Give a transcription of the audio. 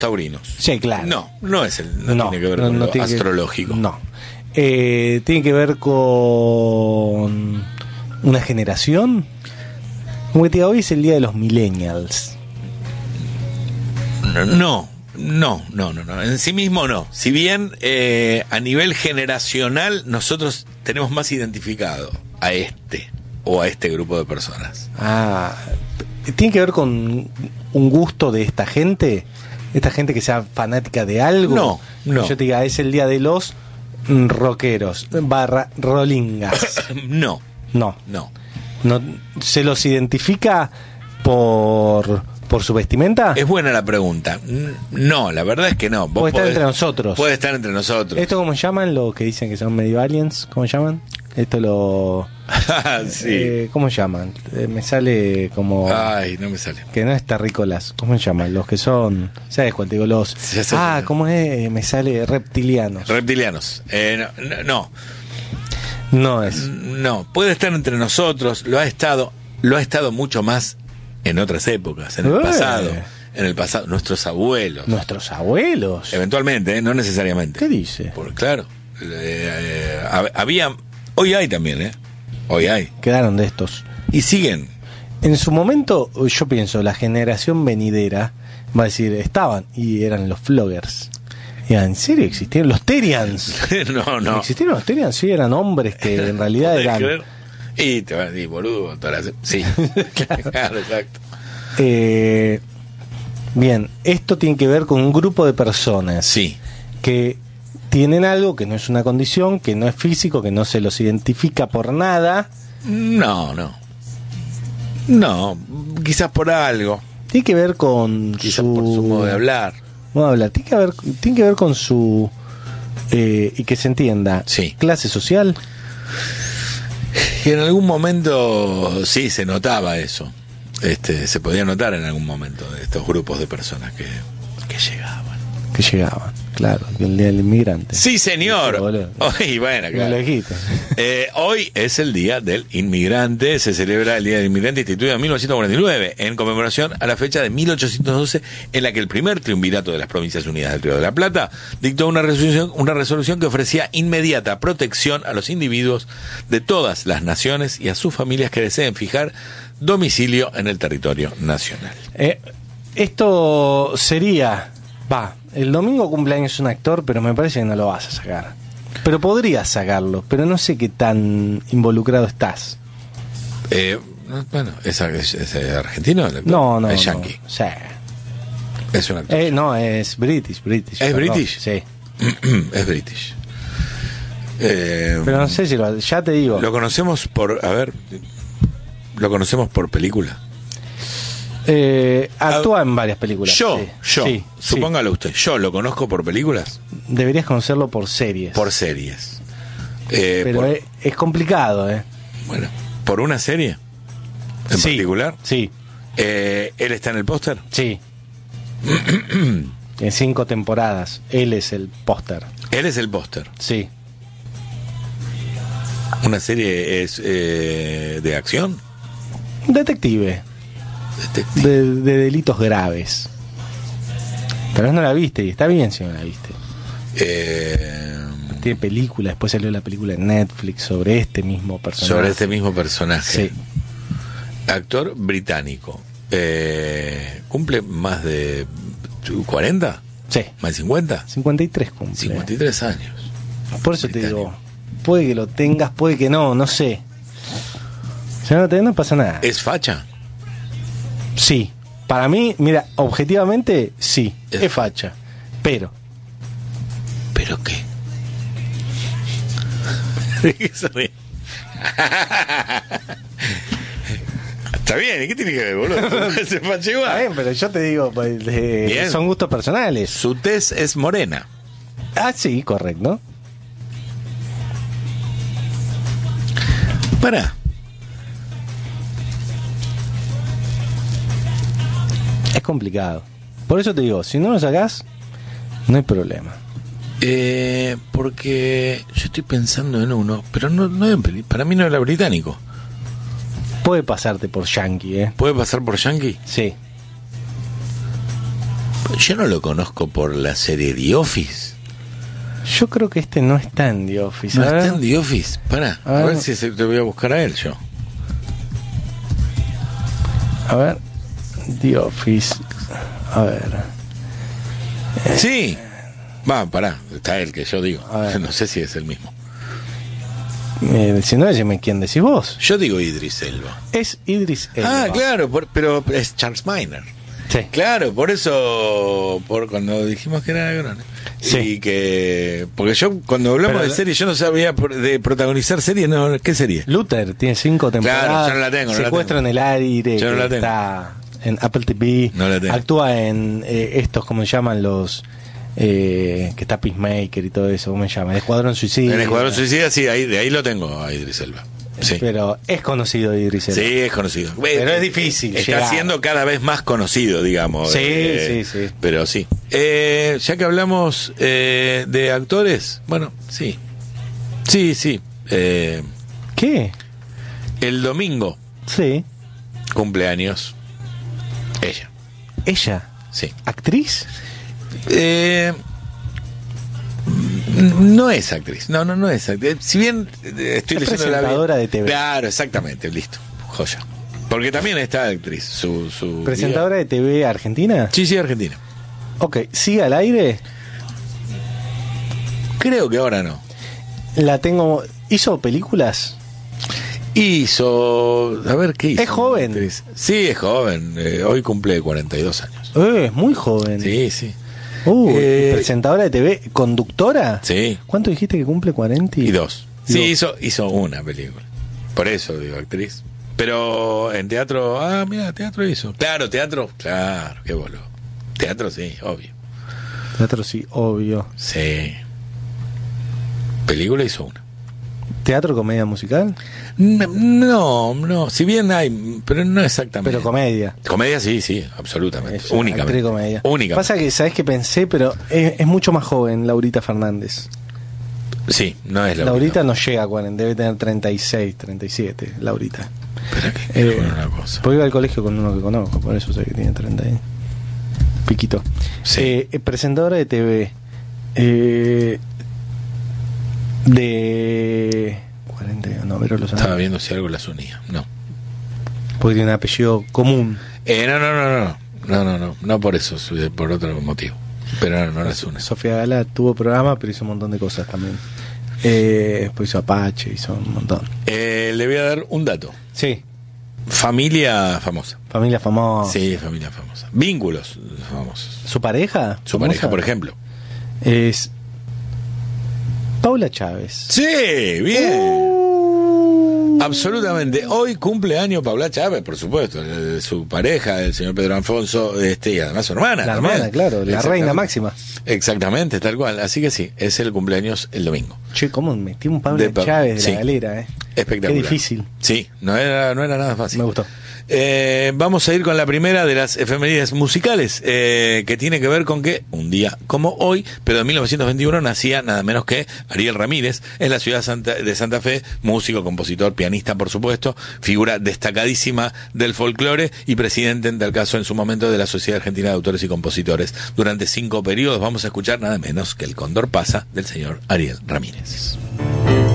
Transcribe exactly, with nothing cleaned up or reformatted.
taurinos. Sí, claro. No, no es el, no, No, tiene que ver no, con no lo tiene que- astrológico. No. Eh, ¿Tiene que ver con una generación? Como que te diga, hoy es el día de los millennials. No, no, no, no, no, no. En sí mismo no. Si bien eh, a nivel generacional nosotros tenemos más identificado a este o a este grupo de personas. Ah, ¿tiene que ver con un gusto de esta gente? ¿Esta gente que sea fanática de algo? No, no. Yo te diga, es el día de los mm, rockeros, barra rolingas. No, No. no. No, ¿se los identifica por, por su vestimenta? Es buena la pregunta. N- No, la verdad es que no. Vos Puede estar podés- entre nosotros. Puede estar entre nosotros. ¿Esto cómo llaman? Lo que dicen que son medio aliens, ¿cómo llaman? Esto lo... Sí. eh, ¿Cómo llaman? Eh, me sale como... Ay, no me sale. Que no es terrícolas, ¿cómo se llaman? Los que son... ¿Sabes cuál te digo? Los... Ya sé. Ah, ¿cómo es? Me sale reptilianos. Reptilianos. Eh, no, no, no. No es. No, puede estar entre nosotros. Lo ha estado, lo ha estado mucho más en otras épocas, en el Eh. pasado. En el pasado, nuestros abuelos. Nuestros abuelos. Eventualmente, ¿eh? No necesariamente. ¿Qué dice? Por, claro. eh, eh, hab- había. Hoy hay también, ¿eh? Hoy hay. Quedaron de estos. Y siguen. En su momento, yo pienso, la generación venidera va a decir, estaban y eran los floggers. Y, ¿en serio existieron los Terians? no, no. ¿Existieron los Terians? Sí, eran hombres que en realidad ¿Podés eran... creer? Y te van a decir, boludo, todas las- sí. Claro, exacto. Eh, bien, esto tiene que ver con un grupo de personas Sí. que tienen algo que no es una condición, que no es físico, que no se los identifica por nada. No, no. No, quizás por algo. Tiene que ver con Quizás su... por su modo de hablar. Modo de hablar. Tiene que ver, tiene que ver con su... eh, y que se entienda. Sí. Clase social. Y en algún momento sí se notaba eso. Este, se podía notar en algún momento de estos grupos de personas que, que llegaban. Que llegaban, claro, el día del inmigrante. Sí, señor. Sí, boludo. Hoy, bueno, Me claro. lo dijiste. Eh, hoy es el Día del Inmigrante. Se celebra el Día del Inmigrante instituido en mil novecientos cuarenta y nueve en conmemoración a la fecha de mil ochocientos doce, en la que el primer triunvirato de las Provincias Unidas del Río de la Plata dictó una resolución, una resolución que ofrecía inmediata protección a los individuos de todas las naciones y a sus familias que deseen fijar domicilio en el territorio nacional. Eh, esto sería... Va, el domingo cumpleaños un actor, pero me parece que no lo vas a sacar. Pero podrías sacarlo, pero no sé qué tan involucrado estás. Eh, bueno, ¿es, es, es argentino? el actor? No, no. Es no. yankee. Sí. Es un actor. Eh, no, es British, British. ¿Es perdón. British? Sí. Es British. Eh, Pero no sé si lo... Ya te digo. Lo conocemos por, a ver, lo conocemos por película. Eh, actúa en varias películas. Yo, sí. yo, Sí, supóngalo usted, yo lo conozco por películas, sí. Deberías conocerlo por series. por series. Eh, Pero por- es, es complicado, ¿eh? Bueno, por una serie en Sí, particular. Sí, Eh, ¿Él está en el póster? sí. En cinco temporadas. Él es el póster. Él es el póster. Sí. ¿Una serie es eh, de acción? Detective. Detective. De, de delitos graves. Tal vez no la viste, y está bien si no la viste. Eh, Tiene película, después salió la película en Netflix sobre este mismo personaje. sobre este mismo personaje. Sí. Actor británico. Eh, ¿Cumple más de cuarenta? Sí. ¿Más de cincuenta? cincuenta y tres cumple. cincuenta y tres años. Por eso te Británico. digo, puede que lo tengas, puede que no, no sé. Si no lo tenés, no pasa nada. ¿Es facha? Sí. Para mí, mira, objetivamente, sí, Es- es facha. Pero, ¿Pero qué? ¿De qué se ríe? Está bien, ¿y qué tiene que ver, boludo? Se facha está igual. bien, pero yo te digo, pues, eh, Bien. son gustos personales. Su tez es morena. Ah, sí, correcto. Para. Es complicado. Por eso te digo, si no lo sacás, no hay problema. Eh, porque yo estoy pensando en uno, pero no, no en peli- para mí no era británico. Puede pasarte por yankee, ¿eh? ¿Puede pasar por yankee? Sí. Yo no lo conozco por la serie The Office. Yo creo que este no está en The Office. No A ver. está en The Office. Pará, a, A ver ver. si se, te voy a buscar a él yo. A ver. The Office. A ver. Sí. Va, pará, está el que yo digo. A ver. No sé si es el mismo. Eh, si no, decime quién decís vos. Yo digo Idris Elba. Es Idris Elba. Ah, claro, por- pero es Charles Miner. Sí. Claro, por eso, por cuando dijimos que era Grone. Sí. Y que, porque yo cuando hablamos Pero- de series, yo no sabía por- de protagonizar series, no, ¿qué serie? Luther tiene cinco temporadas. Claro, yo no la tengo, no la Secuestro tengo. en el aire. Yo no que la tengo. Está en Apple T V. No la tengo. Actúa en eh, estos, como se llaman los. Eh, que está Peacemaker y todo eso, ¿cómo se llama? El Escuadrón Suicida. En el Escuadrón Suicida, sí, ahí, de ahí lo tengo a Idris Elba. Sí. Pero es conocido Idris Elba. Sí, es conocido. Pero es difícil Está llegar. siendo cada vez más conocido, digamos. Sí, Eh, sí, sí. Pero sí. Eh, ya que hablamos eh, de actores, bueno, sí. Sí, sí. Eh, ¿Qué? el domingo, Sí. cumpleaños, ella. Ella. Sí. ¿Actriz? Eh, no es actriz. No, no, no es actriz. Si bien eh, estoy Es leyendo la presentadora de T V. Claro, exactamente, listo. Joya. Porque también está actriz. Su, su ¿Presentadora de T V argentina? Sí, sí, Argentina. Ok, ¿sigue al aire? Creo que ahora no. La tengo. ¿Hizo películas? Hizo. A ver, ¿qué hizo? ¿Es joven? Actriz. Sí, es joven. Eh, hoy cumple cuarenta y dos años. Eh, es muy joven. Sí, sí. Uh, Eh, presentadora de T V, conductora. Sí. ¿Cuánto dijiste que cumple? cuarenta y Y dos. Sí, Dos. hizo, hizo una película. Por eso digo actriz. Pero en teatro. Ah, mira, teatro hizo. Claro, teatro. Claro, qué boludo. Teatro sí, obvio. Teatro sí, obvio. Sí. Película hizo una. ¿Teatro, comedia musical? No, no. Si bien hay, pero no exactamente. Pero comedia. Comedia sí, sí, absolutamente. Es Únicamente. actriz comedia. Únicamente. Pasa que, ¿sabes qué pensé? Pero es, es mucho más joven Laurita Fernández. Sí, no es Laurita. Laurita no llega a cuarenta, debe tener treinta y seis, treinta y siete, Laurita. Espera que Eh, quiero ver una cosa. Porque iba al colegio con uno que conozco, por eso sé que tiene treinta y piquito. Sí. Eh, eh, presentadora de T V. Eh, de cuarenta, no, pero los Estaba viendo si algo las unía. No. porque tiene un apellido común. Eh, no, no, no, no. No, no, no. No por eso, su- por otro motivo. Pero no, no las une. Sofía Gala tuvo programa, pero hizo un montón de cosas también. Eh, después hizo Apache, hizo un montón. Eh, le voy a dar un dato. Sí, Familia famosa. familia famosa. Sí, familia famosa. Vínculos famosos. ¿Su pareja? Su famosa? pareja, por ejemplo. Es Paula Chávez. Sí, bien. Uh. Absolutamente. Hoy cumple año Paula Chávez, por supuesto. eh, Su pareja, el señor Pedro Alfonso, este, y además su hermana. La también. hermana, claro, la Exactamente. reina máxima. Exactamente, tal cual. Así que sí, es el cumpleaños el domingo. Che, ¿cómo metí un Paula De Pa- Chávez de sí. la galera, eh? Espectacular. Qué difícil. Sí, no era, no era nada fácil. Me gustó. Eh, vamos a ir con la primera de las efemérides musicales, eh, que tiene que ver con que un día como hoy, pero en mil novecientos veintiuno, nacía nada menos que Ariel Ramírez en la ciudad Santa- de Santa Fe, músico, compositor, pianista, por supuesto, figura destacadísima del folclore y presidente, en tal caso, en su momento, de la Sociedad Argentina de Autores y Compositores. Durante cinco periodos vamos a escuchar nada menos que El Cóndor pasa, del señor Ariel Ramírez.